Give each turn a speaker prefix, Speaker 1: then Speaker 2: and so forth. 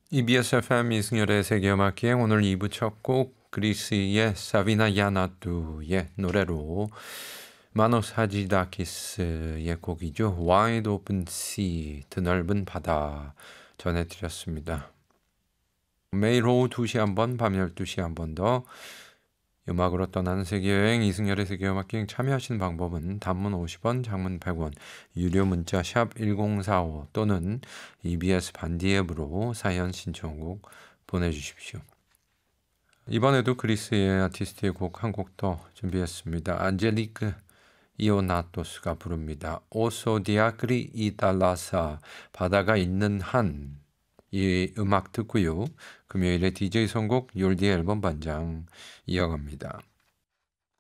Speaker 1: EBS FM 이승열의 세계음악기행 오늘 2부 첫 곡 그리스의 사비나 야나투의 노래로 마노스 하지다키스의 곡이죠. Wide Open Sea, 드넓은 바다 전해드렸습니다. 매일 오후 2시 한 번, 밤 12시 한 번 더 음악으로 떠나는 세계여행 이승열의 세계음악기행 참여하시는 방법은 단문 50원, 장문 100원, 유료 문자 샵 1045 또는 EBS 반디 앱으로 사연 신청곡 보내주십시오. 이번에도 그리스의 아티스트의 곡 한 곡 더 준비했습니다. 안젤리크 이오나토스가 부릅니다. 오소 디아크리 이달라사 바다가 있는 한 이 음악 듣고요. 금요일에 DJ 선곡 욜디의 앨범 반장 이어갑니다.